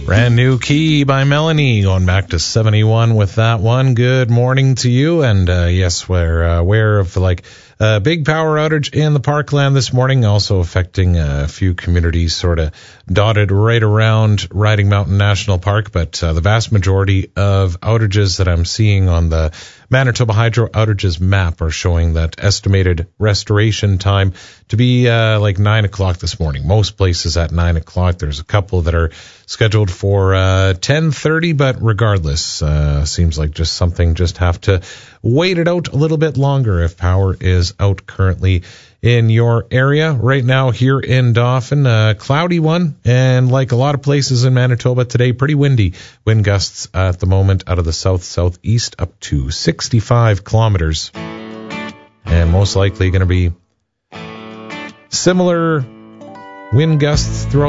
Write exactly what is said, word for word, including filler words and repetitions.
Brand New Key by Melanie, going back to seventy-one with that one. Good morning to you, and uh, yes, we're uh, aware of like a uh, big power outage in the Parkland this morning, also affecting a few communities sort of dotted right around Riding Mountain National Park, but uh, the vast majority of outages that I'm seeing on the Manitoba Hydro outages map are showing that estimated restoration time to be uh, like nine o'clock this morning. Most places at nine o'clock. There's a couple that are scheduled for uh, ten thirty, but regardless, uh, seems like just something just have to wait it out a little bit longer if power is out currently in your area. Right now here in Dauphin, a cloudy one, and like a lot of places in Manitoba today, pretty windy. Wind gusts at the moment out of the south-southeast up to sixty-five kilometers. And most likely going to be similar wind gusts throughout